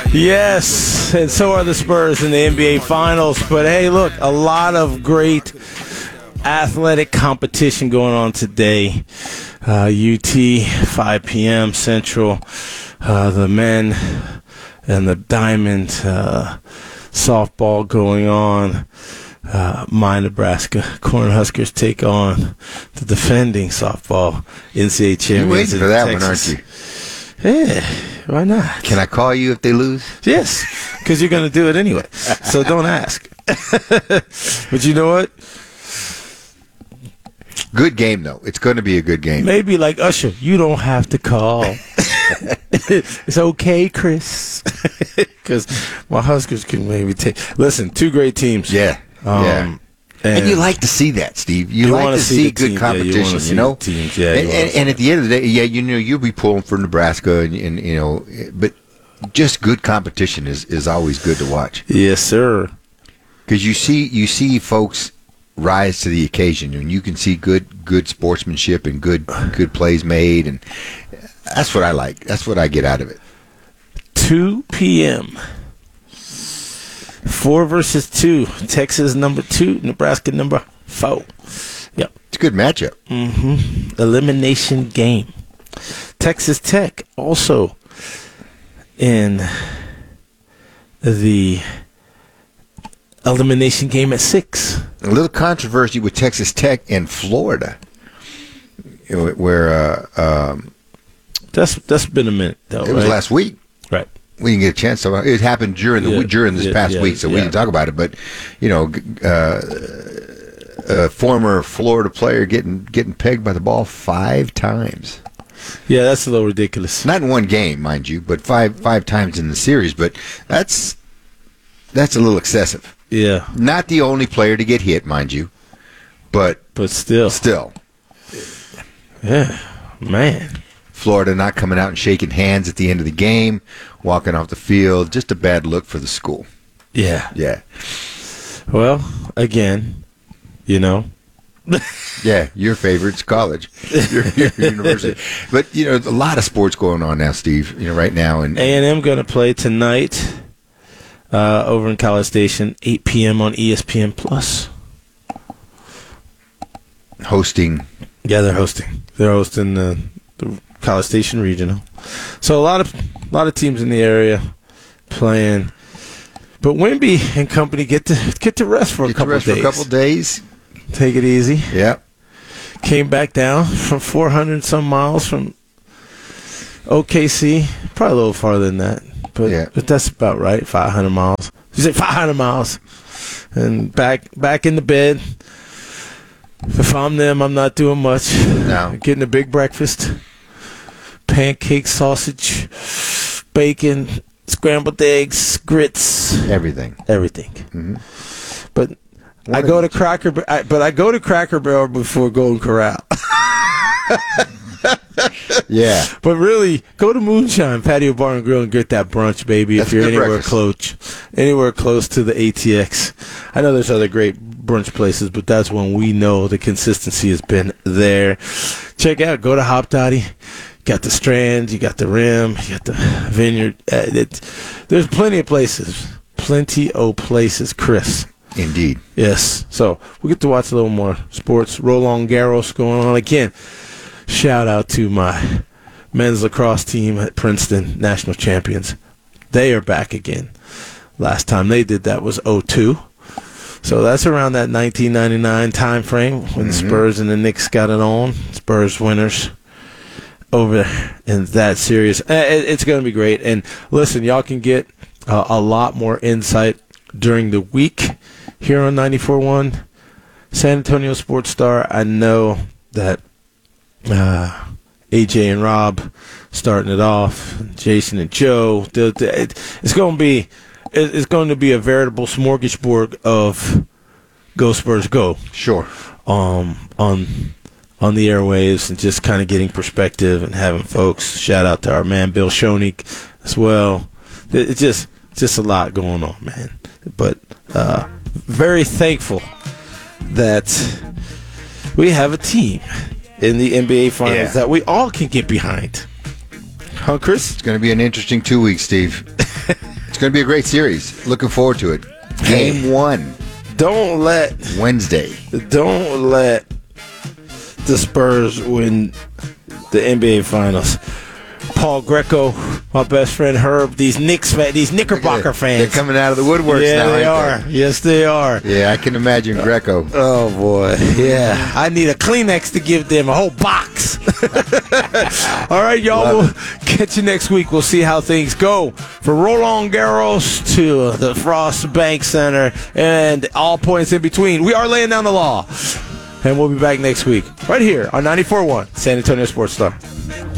Yes, and so are the Spurs in the NBA Finals. But hey, look, a lot of great athletic competition going on today. UT, 5 p.m. Central. The men and the Diamond softball going on. My Nebraska Cornhuskers take on the defending softball NCAA champions. You're waiting for that Texas. one, aren't you? Yeah, why not? Can I call you if they lose? Yes, because you're going to do it anyway. So don't ask. But you know what? Good game, though. It's going to be a good game. Maybe like Usher, you don't have to call. It's okay, Chris. Because my Huskers can maybe take. Listen, two great teams. Yeah. Yeah. And you like to see that, Steve. You like to see good competition, you know? Teams. Yeah, and at the end of the day, you'll be pulling for Nebraska, and but just good competition is always good to watch. Yes, sir. Because you see folks rise to the occasion, and you can see good sportsmanship and good plays made, and that's what I like. That's what I get out of it. 2 p.m. 4 versus 2. Texas number 2, Nebraska number 4. Yep. It's a good matchup. Mm-hmm. Elimination game. Texas Tech also in the elimination game at 6. A little controversy with Texas Tech and Florida, where that's been a minute though. It was last week. Right. We didn't get a chance to. It happened during this past week, so we didn't talk about it. But a former Florida player getting pegged by the ball 5 times. Yeah, that's a little ridiculous. Not in one game, mind you, but five times in the series. But that's a little excessive. Yeah. Not the only player to get hit, mind you, but still. Yeah, man. Florida not coming out and shaking hands at the end of the game, walking off the field. Just a bad look for the school. Yeah. Yeah. Well, again, Yeah, your favorite's college, your university. But, a lot of sports going on now, Steve, right now. And A&M going to play tonight over in College Station, 8 p.m. on ESPN+. Hosting. Yeah, they're hosting. They're hosting the College Station Regional. So a lot of teams in the area playing. But Wimby and company get to rest for a couple days. Take it easy. Yeah. Came back down from 400 some miles from OKC. Probably a little farther than that. But that's about right. 500 miles. You say 500 miles. And back in the bed. If I'm them, I'm not doing much. No. Getting a big breakfast. Pancakes, sausage, bacon, scrambled eggs, grits. Everything. Mm-hmm. But I go to Cracker Barrel before Golden Corral. Yeah. But really, go to Moonshine Patio Bar and Grill and get that brunch, baby. That's if you're anywhere breakfast. close to the ATX. I know there's other great brunch places, but that's when we know the consistency has been there. Check out, go to Hop Dottie. Got the Strand, you got the Rim, you got the Vineyard. There's plenty of places, Chris. Indeed. Yes. So we get to watch a little more sports. Roland Garros going on again. Shout out to my men's lacrosse team at Princeton, national champions. They are back again. Last time they did that was 2002. So that's around that 1999 time frame when the Spurs and the Knicks got it on. Spurs winners over in that series. It's going to be great. And listen, y'all can get a lot more insight during the week here on 94.1 San Antonio Sports Star. I know that AJ and Rob starting it off, Jason and Joe. It's going to be a veritable smorgasbord of Go Spurs Go. Sure. On the airwaves and just kind of getting perspective and having folks. Shout out to our man Bill Schoenig as well. It's just a lot going on, man. But very thankful that we have a team in the NBA Finals that we all can get behind. Huh, Chris? It's going to be an interesting 2 weeks, Steve. going to be a great series. Looking forward to it. Game 1. Don't let Wednesday. the Spurs win the NBA Finals. Paul Greco, my best friend Herb, these Knickerbocker fans. They're coming out of the woodworks yeah, now. They are. Yes, they are. Yeah, I can imagine Greco. Oh, boy. Yeah. I need a Kleenex to give them, a whole box. All right, y'all. We'll catch you next week. We'll see how things go. For Roland Garros to the Frost Bank Center and all points in between, we are laying down the law. And we'll be back next week right here on 94.1 San Antonio Sports Star.